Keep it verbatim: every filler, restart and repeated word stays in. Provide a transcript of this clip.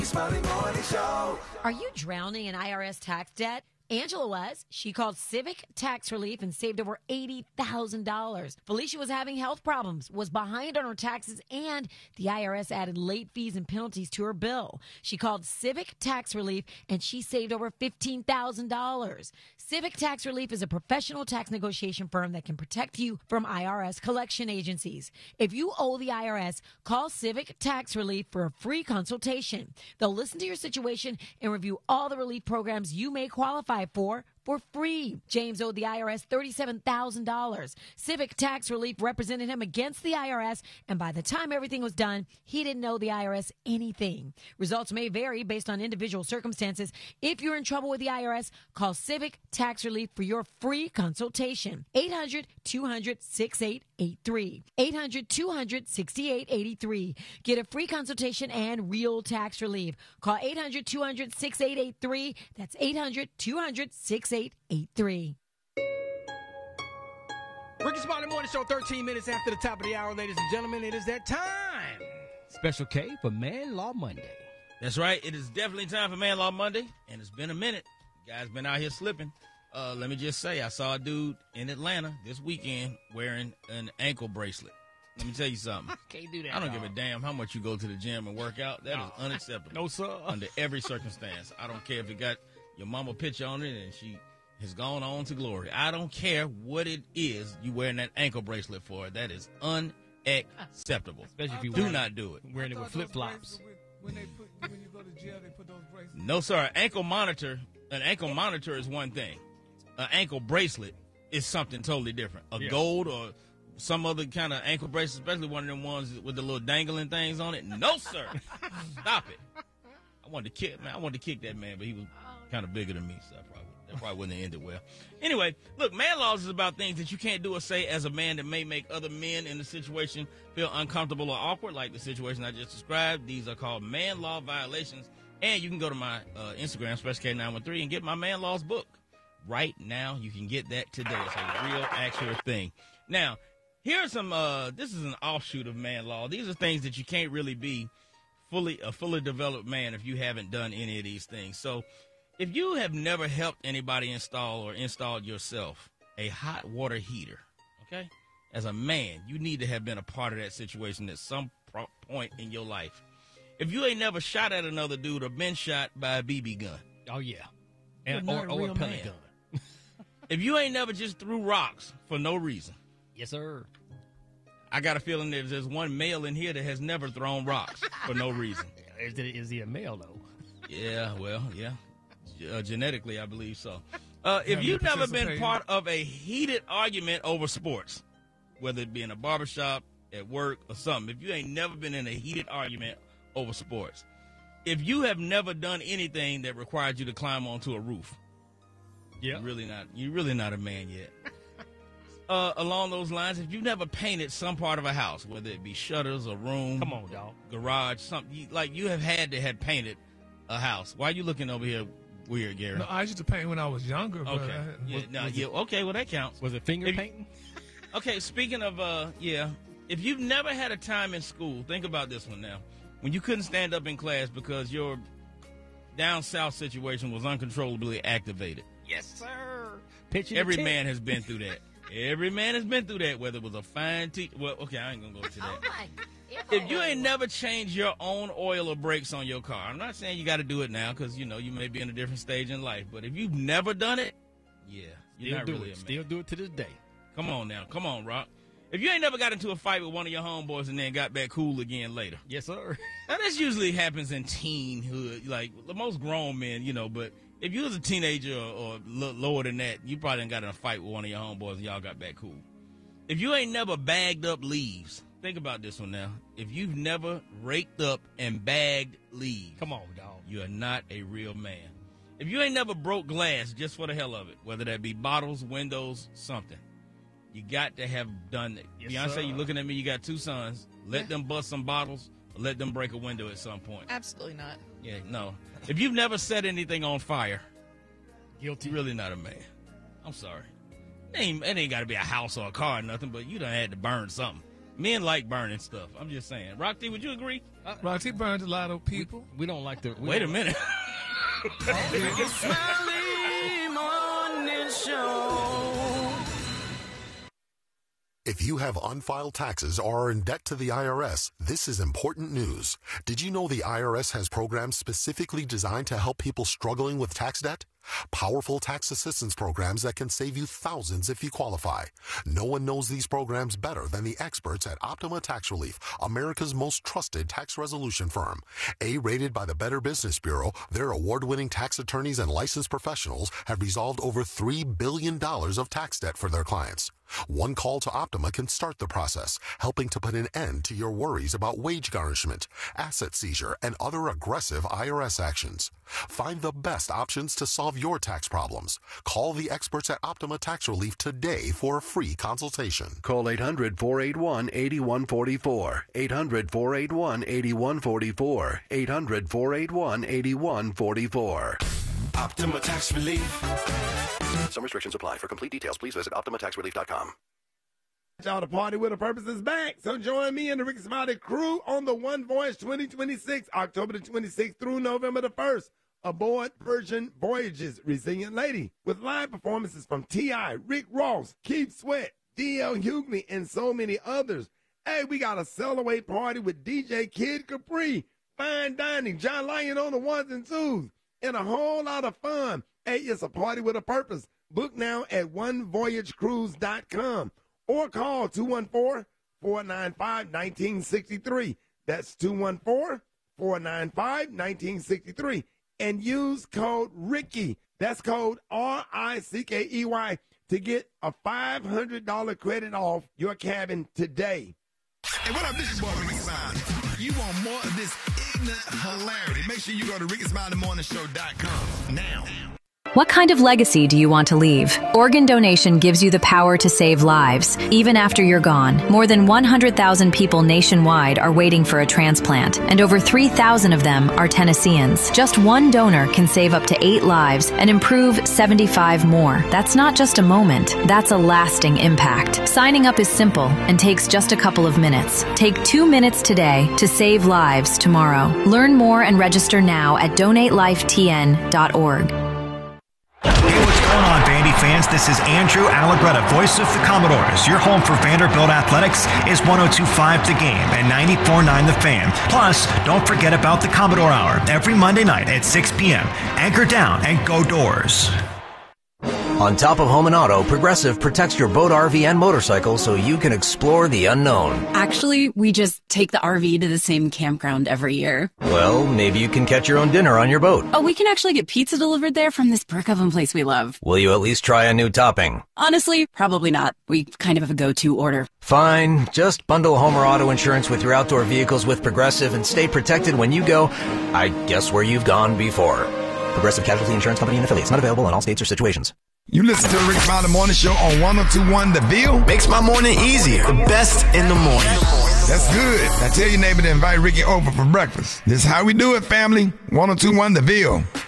Smiley Morning Show. Are you drowning in I R S tax debt? Angela was. She called Civic Tax Relief and saved over eighty thousand dollars. Felicia was having health problems, was behind on her taxes, and the I R S added late fees and penalties to her bill. She called Civic Tax Relief and she saved over fifteen thousand dollars. Civic Tax Relief is a professional tax negotiation firm that can protect you from I R S collection agencies. If you owe the I R S, call Civic Tax Relief for a free consultation. They'll listen to your situation and review all the relief programs you may qualify for for free. James owed the I R S thirty-seven thousand dollars. Civic Tax Relief represented him against the I R S, and by the time everything was done, he didn't owe the I R S anything. Results may vary based on individual circumstances. If you're in trouble with the I R S, call Civic Tax Relief for your free consultation. eight hundred, two hundred, sixty-eight eighty-three. eight hundred, two hundred, sixty-eight eighty-three. Get a free consultation and real tax relief. Call eight hundred, two hundred, sixty-eight eighty-three. That's eight hundred, two hundred, sixty-eight eighty-three. Ricky Smiley Morning Show, thirteen minutes after the top of the hour, ladies and gentlemen. It is that time. Special K for Man Law Monday. That's right. It is definitely time for Man Law Monday, and it's been a minute. You guys been out here slipping. Uh, let me just say, I saw a dude in Atlanta this weekend wearing an ankle bracelet. Let me tell you something. Can't do that. I don't dog. give a damn how much you go to the gym and work out. That No. is unacceptable. No, sir. Under every circumstance. I don't care if it got your mama picture on it and she has gone on to glory. I don't care what it is you wearing that ankle bracelet for. That is unacceptable. Especially if you do wearing, not do it. wearing it with flip flops. When they put when you go to jail, they put those bracelets. No, sir. Ankle monitor. An ankle monitor is one thing. An ankle bracelet is something totally different. A Yeah. gold or some other kind of ankle bracelet, especially one of them ones with the little dangling things on it. No, sir. Stop it. I wanted to kick, man. I wanted to kick that man, but he was kind of bigger than me, so I probably that probably wouldn't have ended well. Anyway, look, man laws is about things that you can't do or say as a man that may make other men in the situation feel uncomfortable or awkward, like the situation I just described. These are called man law violations. And you can go to my uh, Instagram, Special K nine one three, and get my man laws book. Right now, you can get that today. It's a real, actual thing. Now, here's some, uh, this is an offshoot of man law. These are things that you can't really be fully, a fully developed man if you haven't done any of these things. So, if you have never helped anybody install or installed yourself a hot water heater, okay, as a man, you need to have been a part of that situation at some pro- point in your life. If you ain't never shot at another dude or been shot by a B B gun, Oh, yeah. And, You're or, not a or real a pellet man. gun. if you ain't never just threw rocks for no reason, Yes, sir. I got a feeling that there's one male in here that has never thrown rocks for no reason. Is, it, is he a male, though? Yeah, well, yeah. Uh, genetically, I believe so. Uh, if Have you've you never been participated? part of a heated argument over sports, whether it be in a barbershop, at work, or something, if you ain't never been in a heated argument over sports, if you have never done anything that required you to climb onto a roof, Yeah. you're really not, you're really not a man yet. uh, along those lines, if you've never painted some part of a house, whether it be shutters, a room, Come on, dog. garage, something, you, like you have had to have painted a house. Why are you looking over here weird, Gary? No, I used to paint when I was younger. But Okay. I, Yeah, was- no, was yeah, it- okay, well, that counts. Was it finger If- painting? Okay, speaking of, uh, yeah, if you've never had a time in school, think about this one now. When you couldn't stand up in class because your down south situation was uncontrollably activated. Yes, sir. Pitching Every the tent. man has been through that. Every man has been through that, whether it was a fine teacher. Well, okay, I ain't going to go to that. Oh, my. If you ain't never changed your own oil or brakes on your car, I'm not saying you got to do it now because, you know, you may be in a different stage in life. But if you've never done it, yeah, you're Still not do really it. a man. Still do it to this day. Come on now. Come on, Rock. If you ain't never got into a fight with one of your homeboys and then got back cool again later. Yes, sir. Now, this usually happens in teenhood, like the most grown men, you know, but if you was a teenager or, or l- lower than that, you probably done got in a fight with one of your homeboys and y'all got back cool. If you ain't never bagged up leaves, think about this one now. If you've never raked up and bagged leaves, Come on, dog. you are not a real man. If you ain't never broke glass just for the hell of it, whether that be bottles, windows, something, you got to have done it. Yes, Beyonce, sir. you looking at me, you got two sons. Let Yeah. them bust some bottles or let them break a window at some point. Absolutely not. Yeah, no. If you've never set anything on fire, Guilty. you're really not a man. I'm sorry. It ain't, it ain't got to be a house or a car or nothing, but you done had to burn something. Men like burning stuff. I'm just saying. Rock D, would you agree? Ross, he burned a lot of people. We don't like the. We Wait a don't- minute. If you have unfiled taxes or are in debt to the I R S, this is important news. Did you know the I R S has programs specifically designed to help people struggling with tax debt? Powerful tax assistance programs that can save you thousands if you qualify. No one knows these programs better than the experts at Optima Tax Relief, America's most trusted tax resolution firm. A-rated by the Better Business Bureau, their award-winning tax attorneys and licensed professionals have resolved over three billion dollars of tax debt for their clients. One call to Optima can start the process, helping to put an end to your worries about wage garnishment, asset seizure, and other aggressive I R S actions. Find the best options to solve your tax problems. Call the experts at Optima Tax Relief today for a free consultation. Call eight hundred, four eight one, eight one four four. eight hundred, four eight one, eight one four four. eight hundred, four eight one, eight one four four. Optima Tax Relief. Some restrictions apply. For complete details, please visit optima tax relief dot com. Y'all, the Party with a Purpose is back. So join me and the Ricky Smiley crew on the One Voyage twenty twenty-six, October the twenty-sixth through November the first. Aboard Persian Voyages, Resilient Lady, with live performances from T I, Rick Ross, Keith Sweat, D L Hughley, and so many others. Hey, we got a celebrate party with D J Kid Capri, fine dining, John Lyon on the ones and twos, and a whole lot of fun. Hey, it's a party with a purpose. Book now at one voyage cruise dot com or call two one four, four nine five, one nine six three. That's two one four, four nine five, one nine six three. And use code Ricky. That's code R I C K E Y to get a five hundred dollars credit off your cabin today. Hey, what up? This is boy Ricky Smiley. You want more of this ignorant hilarity? Make sure you go to ricky smiley morning show dot com now. What kind of legacy do you want to leave? Organ donation gives you the power to save lives, even after you're gone. More than one hundred thousand people nationwide are waiting for a transplant, and over three thousand of them are Tennesseans. Just one donor can save up to eight lives and improve seventy-five more. That's not just a moment, that's a lasting impact. Signing up is simple and takes just a couple of minutes. Take two minutes today to save lives tomorrow. Learn more and register now at donate life t n dot org. Hey, what's going on, Vandy fans? This is Andrew Allegretta, voice of the Commodores. Your home for Vanderbilt Athletics is one oh two point five The Game and ninety-four point nine The Fan. Plus, don't forget about the Commodore Hour every Monday night at six p.m. Anchor down and go Doors. On top of home and auto, Progressive protects your boat, R V, and motorcycle so you can explore the unknown. Actually, we just take the R V to the same campground every year. Well, maybe you can catch your own dinner on your boat. Oh, we can actually get pizza delivered there from this brick oven place we love. Will you at least try a new topping? Honestly, probably not. We kind of have a go-to order. Fine. Just bundle home or auto insurance with your outdoor vehicles with Progressive and stay protected when you go, I guess, where you've gone before. Progressive Casualty Insurance Company and affiliates. Not available in all states or situations. You listen to the Ricky Smiley Morning Show on one oh two point one The Ville. Makes my morning easier. The best in the morning. That's good. Now tell your neighbor to invite Ricky over for breakfast. This is how we do it, family. one oh two point one The Ville.